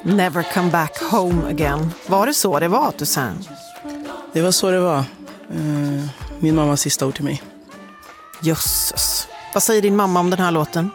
Never come back home again. Var det så det var att du sang? Det var så det var. Min mammas sista ord till mig. Jösses. Vad säger din mamma om den här låten?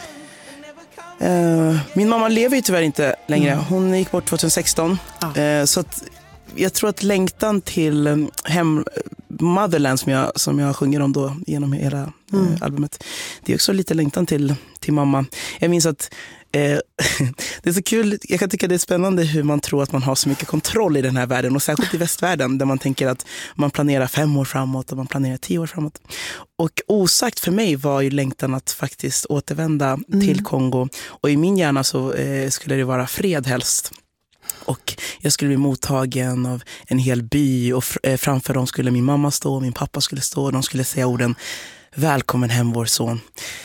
Min mamma lever ju tyvärr inte längre. Hon gick bort 2016. Så att jag tror att längtan till Motherland som jag sjunger om då genom hela albumet. Det är också lite längtan till mamma. Jag minns att det är så kul, jag kan tycka det är spännande hur man tror att man har så mycket kontroll i den här världen, och särskilt i västvärlden där man tänker att man planerar 5 år framåt och man planerar 10 år framåt. Och osagt för mig var ju längtan att faktiskt återvända till Kongo, och i min hjärna så skulle det vara fred helst. Och jag skulle bli mottagen av en hel by, och framför dem skulle min mamma stå och min pappa skulle stå, och de skulle säga orden "Välkommen hem vår son".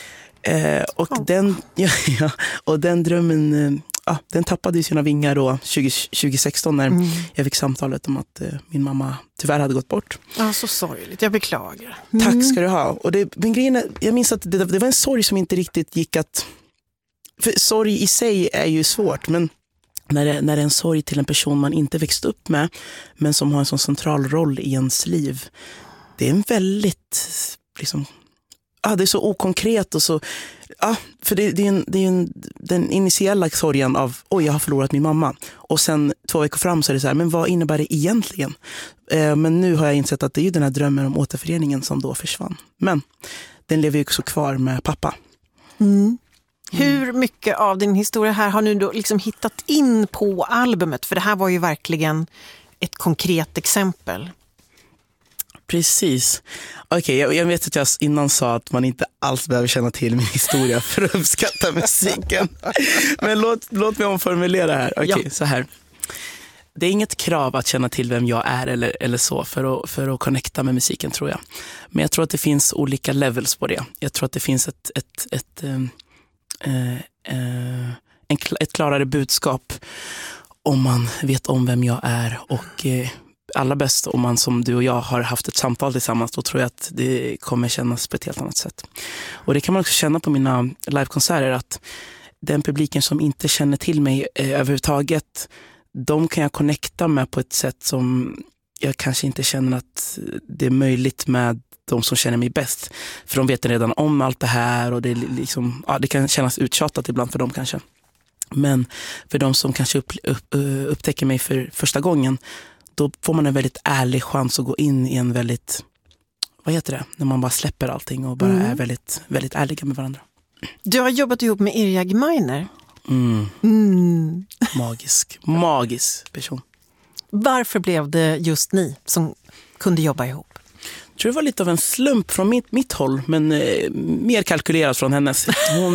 Och den drömmen, den tappade ju sina vingar då 2016 när jag fick samtalet om att min mamma tyvärr hade gått bort. Ja, så sorgligt. Jag beklagar. Tack ska du ha. Och men grejen är, jag minns att det var en sorg som inte riktigt gick att... För sorg i sig är ju svårt, men när det är en sorg till en person man inte växt upp med, men som har en sån central roll i ens liv, det är en väldigt liksom... det är så okonkret och så... för det är den initiala sorgen av jag har förlorat min mamma. Och sen 2 veckor fram så är det så här, men vad innebär det egentligen? Men nu har jag insett att det är ju den här drömmen om återföreningen som då försvann. Men den lever ju också kvar med pappa. Hur mycket av din historia här har nu då liksom hittat in på albumet? För det här var ju verkligen ett konkret exempel. Precis. Okej, jag vet att jag innan sa att man inte alls behöver känna till min historia för att uppskatta musiken. Men låt mig omformulera här. Okej, så här. Det är inget krav att känna till vem jag är eller så för att connecta med musiken, tror jag. Men jag tror att det finns olika levels på det. Jag tror att det finns ett klarare budskap om man vet om vem jag är, och allra bäst om man som du och jag har haft ett samtal tillsammans, då tror jag att det kommer kännas på ett helt annat sätt. Och det kan man också känna på mina livekonserter, att den publiken som inte känner till mig överhuvudtaget, de kan jag connecta med på ett sätt som jag kanske inte känner att det är möjligt med de som känner mig bäst. För de vet redan om allt det här, och det är liksom, det kan kännas uttjatat ibland för dem kanske. Men för de som kanske upptäcker mig för första gången, då får man en väldigt ärlig chans att gå in i en väldigt, vad heter det, när man bara släpper allting och bara är väldigt, väldigt ärliga med varandra. Du har jobbat ihop med Irja Gemeiner. Magisk person. Varför blev det just ni som kunde jobba ihop? Jag tror det var lite av en slump från mitt håll, men mer kalkylerat från hennes.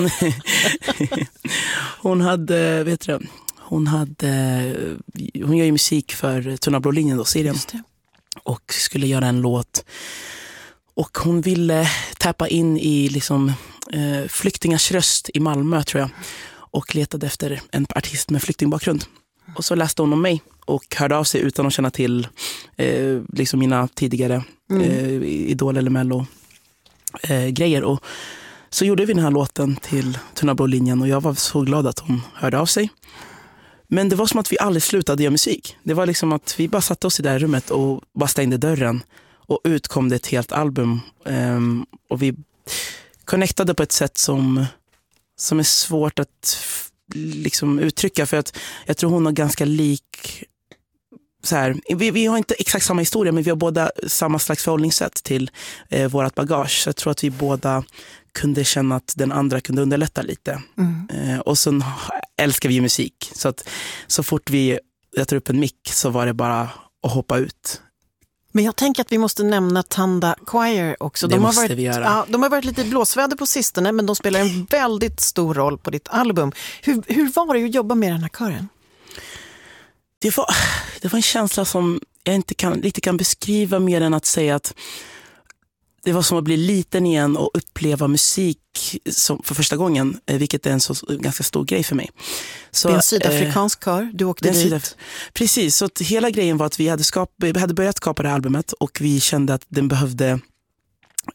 Hon gör ju musik för Tunna blå linjen då, serien. Och skulle göra en låt. Och hon ville tappa in i liksom flyktingars röst i Malmö, tror jag. Och letade efter en artist med flyktingbakgrund. Och så läste hon om mig och hörde av sig utan att känna till liksom mina tidigare Idol eller Mello grejer. Och så gjorde vi den här låten till Tunna blå linjen, och jag var så glad att hon hörde av sig. Men det var som att vi aldrig slutade göra musik. Det var liksom att vi bara satte oss i det här rummet och bara stängde dörren, och utkom det ett helt album. Och vi connectade på ett sätt som är svårt att liksom uttrycka, för att jag tror hon har ganska lik så här, vi har inte exakt samma historia, men vi har båda samma slags förhållningssätt till vårat bagage. Så jag tror att vi båda kunde känna att den andra kunde underlätta lite. Och sen älskar vi ju musik, så att så fort jag tar upp en mick så var det bara att hoppa ut. Men jag tänker att vi måste nämna Tanda Choir också. Det måste vi göra. Ja, de har varit lite blåsväder på sistone, men de spelar en väldigt stor roll på ditt album. Hur var det att jobba med den här kören? Det var en känsla som jag inte riktigt kan beskriva, mer än att säga att det var som att bli liten igen och uppleva musik för första gången, vilket är en så ganska stor grej för mig. Så, det är en sydafrikansk kör, du åkte dit. Precis, så att hela grejen var att vi hade börjat skapa det här albumet, och vi kände att den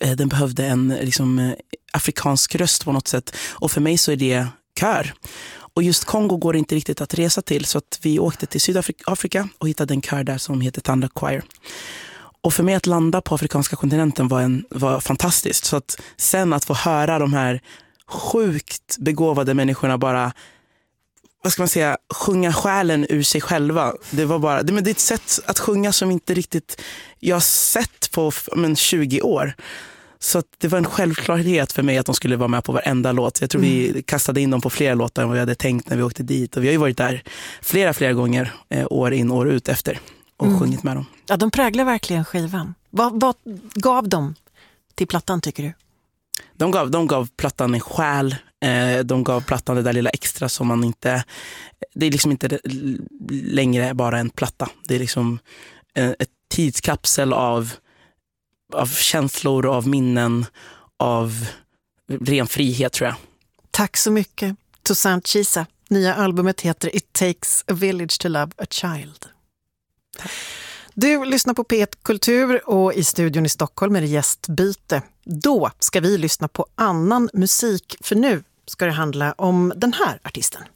behövde en liksom afrikansk röst på något sätt. Och för mig så är det kör. Och just Kongo går inte riktigt att resa till, så att vi åkte till Sydafrika och hittade en kör där som heter Tanda Choir. Och för mig att landa på afrikanska kontinenten var fantastiskt. Så att sen att få höra de här sjukt begåvade människorna bara, vad ska man säga, sjunga själen ur sig själva. Det var bara, det är ett sätt att sjunga som inte riktigt jag har sett på 20 år. Så att det var en självklarhet för mig att de skulle vara med på varenda låt. Jag tror vi kastade in dem på fler låtar än vad vi hade tänkt när vi åkte dit. Och vi har ju varit där flera gånger, år in, år ut efter, och sjungit med dem. Ja, de präglar verkligen skivan. Vad gav de till plattan, tycker du? De gav plattan en själ. De gav plattan det där lilla extra som man inte... Det är liksom inte längre bara en platta. Det är liksom ett tidskapsel av känslor, av minnen, av ren frihet, tror jag. Tack så mycket. Toussaint Chisa. Nya albumet heter It Takes a Village to Love a Child. Tack. Du lyssnar på P1 Kultur, och i studion i Stockholm är det gästbyte. Då ska vi lyssna på annan musik, för nu ska det handla om den här artisten.